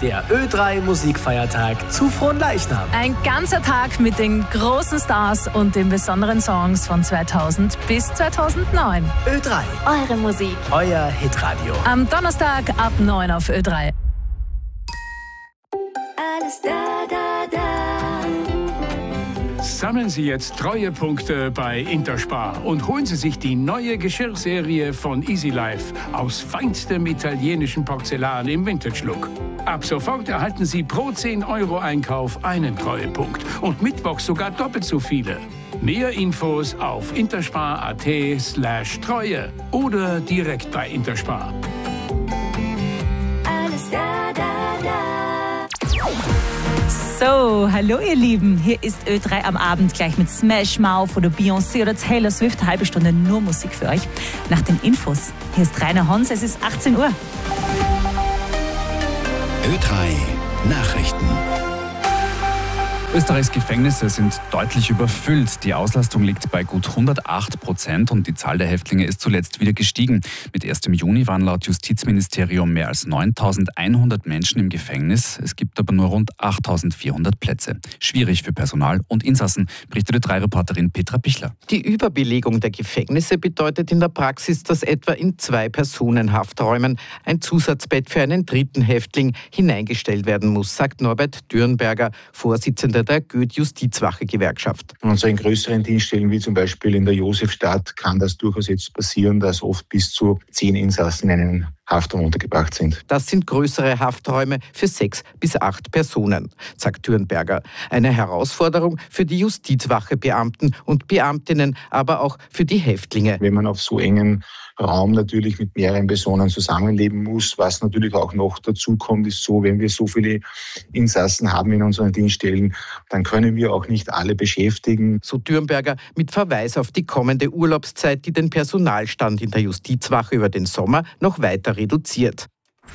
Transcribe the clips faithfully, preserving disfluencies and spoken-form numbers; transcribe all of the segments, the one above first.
der Ö drei Musikfeiertag zu Fronleichnam. Ein ganzer Tag mit den großen Stars und den besonderen Songs von zweitausend bis zweitausendneun. Ö drei, Eure Musik. euer Hitradio. Am Donnerstag ab neun auf Ö drei. Alles da, da, da. Sammeln Sie jetzt Treuepunkte bei Interspar und holen Sie sich die neue Geschirrserie von Easy Life aus feinstem italienischem Porzellan im Vintage-Look. Ab sofort erhalten Sie pro zehn Euro Einkauf einen Treuepunkt und mittwochs sogar doppelt so viele. Mehr Infos auf interspar.at slash Treue oder direkt bei Interspar. Alles da, da, da. So, hallo ihr Lieben, hier ist Ö drei am Abend gleich mit Smash Mouth oder Beyoncé oder Taylor Swift. Eine halbe Stunde nur Musik für euch. Nach den Infos, hier ist Rainer Hons, es ist achtzehn Uhr. Ö drei Nachrichten. Österreichs Gefängnisse sind deutlich überfüllt. Die Auslastung liegt bei gut hundertacht Prozent und die Zahl der Häftlinge ist zuletzt wieder gestiegen. Mit erstem Juni waren laut Justizministerium mehr als neuntausendeinhundert Menschen im Gefängnis. Es gibt aber nur rund achttausendvierhundert Plätze. Schwierig für Personal und Insassen, berichtete drei Reporterin Petra Pichler. Die Überbelegung der Gefängnisse bedeutet in der Praxis, dass etwa in zwei Personen-Hafträumen ein Zusatzbett für einen dritten Häftling hineingestellt werden muss, sagt Norbert Dürnberger, Vorsitzender der Goethe-Justizwache-Gewerkschaft. In unseren größeren Dienststellen, wie zum Beispiel in der Josefstadt, kann das durchaus jetzt passieren, dass oft bis zu zehn Insassen in einem Haftraum untergebracht sind. Das sind größere Hafträume für sechs bis acht Personen, sagt Dürnberger. Eine Herausforderung für die Justizwache-Beamten und Beamtinnen, aber auch für die Häftlinge. Wenn man auf so engen Raum natürlich mit mehreren Personen zusammenleben muss, was natürlich auch noch dazu kommt, ist so, wenn wir so viele Insassen haben in unseren Dienststellen, dann können wir auch nicht alle beschäftigen. So Dürnberger mit Verweis auf die kommende Urlaubszeit, die den Personalstand in der Justizwache über den Sommer noch weiter reduziert.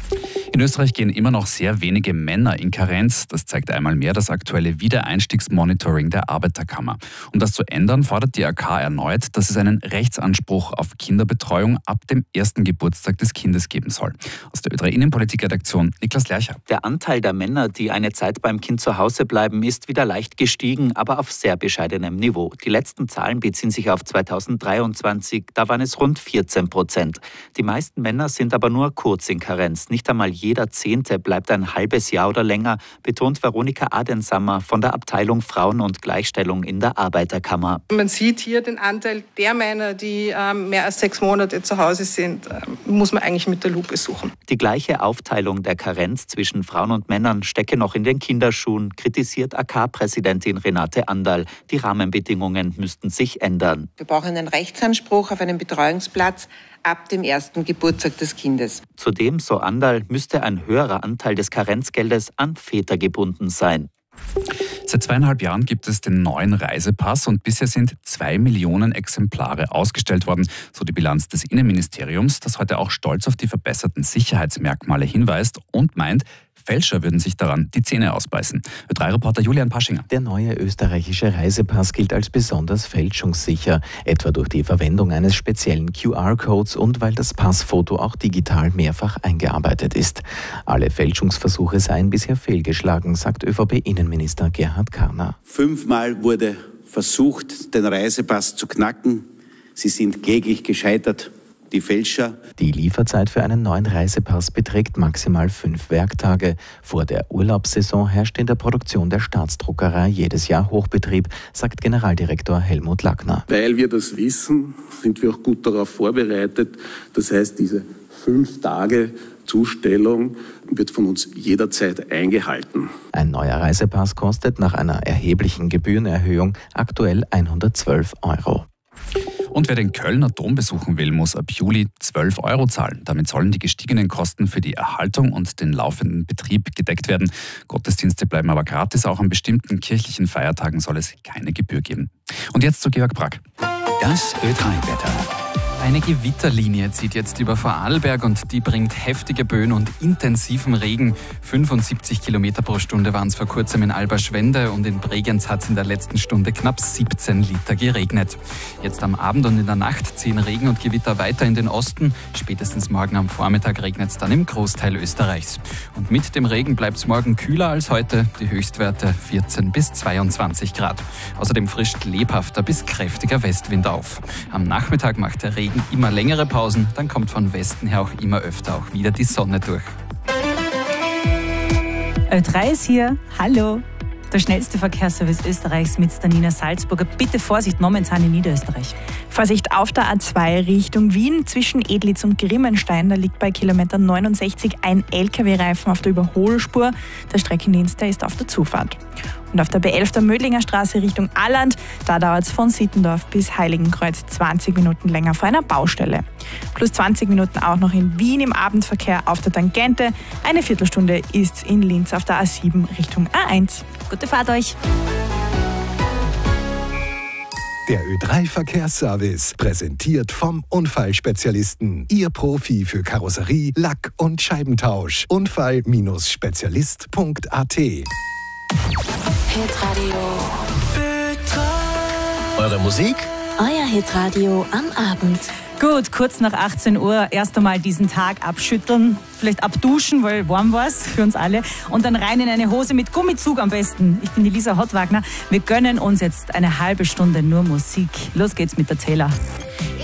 In Österreich gehen immer noch sehr wenige Männer in Karenz. Das zeigt einmal mehr das aktuelle Wiedereinstiegsmonitoring der Arbeiterkammer. Um das zu ändern, fordert die A K erneut, dass es einen Rechtsanspruch auf Kinderbetreuung ab dem ersten Geburtstag des Kindes geben soll. Aus der Ö drei Innenpolitik-Redaktion Niklas Lercher. Der Anteil der Männer, die eine Zeit beim Kind zu Hause bleiben, ist wieder leicht gestiegen, aber auf sehr bescheidenem Niveau. Die letzten Zahlen beziehen sich auf zweitausenddreiundzwanzig, da waren es rund vierzehn Prozent. Die meisten Männer sind aber nur kurz in Karenz. Nicht einmal jeder Zehnte bleibt ein halbes Jahr oder länger, betont Veronika Adensammer von der Abteilung Frauen und Gleichstellung in der Arbeiterkammer. Man sieht hier den Anteil der Männer, die ähm, mehr als sechs Monate zu Hause sind, äh, muss man eigentlich mit der Lupe suchen. Die gleiche Aufteilung der Karenz zwischen Frauen und Männern stecke noch in den Kinderschuhen, kritisiert A K-Präsidentin Renate Anderl. Die Rahmenbedingungen müssten sich ändern. Wir brauchen einen Rechtsanspruch auf einen Betreuungsplatz ab dem ersten Geburtstag des Kindes. Zudem, so Anderl, müsste ein höherer Anteil des Karenzgeldes an Väter gebunden sein. Seit zweieinhalb Jahren gibt es den neuen Reisepass und bisher sind zwei Millionen Exemplare ausgestellt worden, so die Bilanz des Innenministeriums, das heute auch stolz auf die verbesserten Sicherheitsmerkmale hinweist und meint, Fälscher würden sich daran die Zähne ausbeißen. Ö drei Reporter Julian Paschinger. Der neue österreichische Reisepass gilt als besonders fälschungssicher, etwa durch die Verwendung eines speziellen Q R-Codes und weil das Passfoto auch digital mehrfach eingearbeitet ist. Alle Fälschungsversuche seien bisher fehlgeschlagen, sagt Ö V P-Innenminister Gerhard Karner. Fünfmal wurde versucht, den Reisepass zu knacken. Sie sind kläglich gescheitert. Die Fälscher. Die Lieferzeit für einen neuen Reisepass beträgt maximal fünf Werktage. Vor der Urlaubssaison herrscht in der Produktion der Staatsdruckerei jedes Jahr Hochbetrieb, sagt Generaldirektor Helmut Lackner. Weil wir das wissen, sind wir auch gut darauf vorbereitet. Das heißt, diese fünf Tage Zustellung wird von uns jederzeit eingehalten. Ein neuer Reisepass kostet nach einer erheblichen Gebührenerhöhung aktuell hundertzwölf Euro. Und wer den Kölner Dom besuchen will, muss ab Juli zwölf Euro zahlen. Damit sollen die gestiegenen Kosten für die Erhaltung und den laufenden Betrieb gedeckt werden. Gottesdienste bleiben aber gratis. Auch an bestimmten kirchlichen Feiertagen soll es keine Gebühr geben. Und jetzt zu Georg Brack. Das Ö drei Wetter. Eine Gewitterlinie zieht jetzt über Vorarlberg und die bringt heftige Böen und intensiven Regen. fünfundsiebzig Kilometer pro Stunde waren es vor kurzem in Alberschwende und in Bregenz hat es in der letzten Stunde knapp siebzehn Liter geregnet. Jetzt am Abend und in der Nacht ziehen Regen und Gewitter weiter in den Osten. Spätestens morgen am Vormittag regnet es dann im Großteil Österreichs. Und mit dem Regen bleibt es morgen kühler als heute. Die Höchstwerte vierzehn bis zweiundzwanzig Grad. Außerdem frischt lebhafter bis kräftiger Westwind auf. Am Nachmittag macht der Regen immer längere Pausen, dann kommt von Westen her auch immer öfter auch wieder die Sonne durch. Ö drei ist hier. Hallo. Der schnellste Verkehrsservice Österreichs mit der Nina Salzburger. Bitte Vorsicht momentan in Niederösterreich. Vorsicht auf der A zwei Richtung Wien zwischen Edlitz und Grimmenstein. Da liegt bei Kilometer neunundsechzig ein L K W-Reifen auf der Überholspur. Der Streckendienst der ist auf der Zufahrt. Und auf der B elf der Mödlinger Straße Richtung Alland, da dauert es von Sittendorf bis Heiligenkreuz zwanzig Minuten länger vor einer Baustelle. Plus zwanzig Minuten auch noch in Wien im Abendverkehr auf der Tangente. Eine Viertelstunde ist in Linz auf der A sieben Richtung A eins. Gute Fahrt euch! Der Ö drei Verkehrsservice, präsentiert vom Unfallspezialisten. Ihr Profi für Karosserie, Lack- und Scheibentausch. Unfall Spezialist Punkt a t. Hitradio. Eure Musik? Euer Hitradio am Abend. Gut, kurz nach achtzehn Uhr erst einmal diesen Tag abschütteln, vielleicht abduschen, weil warm war es für uns alle, und dann rein in eine Hose mit Gummizug am besten. Ich bin die Lisa Hottwagner. Wir gönnen uns jetzt eine halbe Stunde nur Musik. Los geht's mit der Taylor.